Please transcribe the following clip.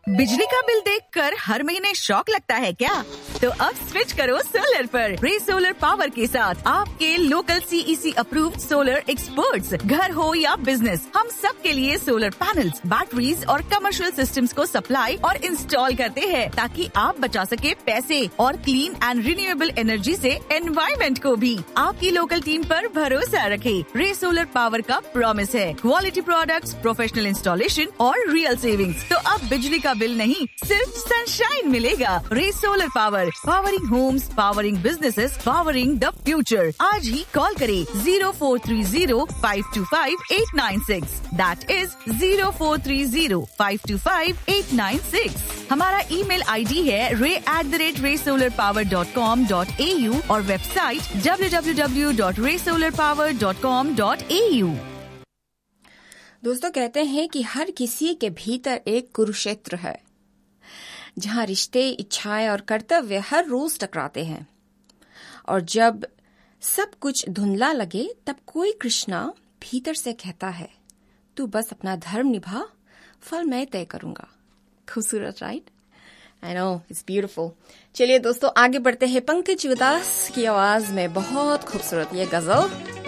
बिजली का बिल देखकर हर महीने शॉक लगता है क्या? तो अब स्विच करो सोलर पर। रे सोलर पावर के साथ आपके local CEC approved solar experts. घर हो या बिजनेस, हम सब के लिए सोलर पैनल्स, बैटरीज और कमर्शियल सिस्टम्स को सप्लाई और इंस्टॉल करते हैं ताकि आप बचा सके पैसे और क्लीन एंड रिन्यूएबल एनर्जी से एनवायरमेंट को भी। आपकी लोकल टीम पर भरोसा रखें। रे सोलर पावर का प्रॉमिस है क्वालिटी प्रोडक्ट्स, प्रोफेशनल इंस्टॉलेशन और रियल सेविंग्स। तो अब बिजली का बिल नहीं, सिर्फ सनशाइन मिलेगा। रे solar power, powering Holmes, powering businesses, powering the future. आज ही कॉल करें 0430-525-896। That is 0430-525-896। हमारा ईमेल ID है ray@raysolarpower.com.au और वेबसाइट www.raysolarpower.com.au। दोस्तों, कहते हैं कि हर किसी के भीतर एक कुरुक्षेत्र है जहां रिश्ते, इच्छाएं और कर्तव्य हर रोज टकराते हैं। और जब सब कुछ धुंधला लगे तब कोई कृष्णा भीतर से कहता है, तू बस अपना धर्म निभा, फल मैं तय करूंगा। खूबसूरत, right? I know, it's beautiful. चलिए दोस्तों, आगे बढ़ते हैं पंकज उदास की आवाज में बहुत खूबसूरत ये गजल।